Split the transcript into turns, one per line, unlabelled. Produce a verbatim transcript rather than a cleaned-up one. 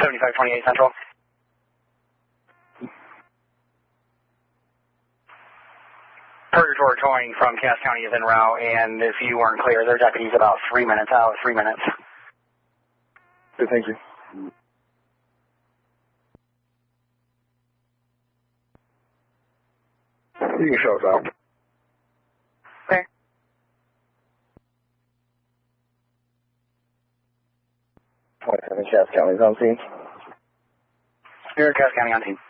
seventy-five twenty-eight Central. Purgatory towing from Cass County is en route, and if you weren't clear, their deputy's about three minutes out, three minutes.
Good, thank you. You can show us out.
Okay.
twenty-seven Cass County's on scene.
Here, Cass County on scene.